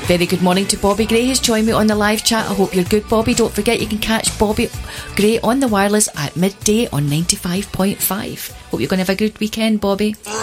Very good morning to Bobby Gray, who's joined me on the live chat. I hope you're good, Bobby. Don't forget you can catch Bobby Gray on the wireless at midday on 95.5. Hope you're going to have a good weekend, Bobby.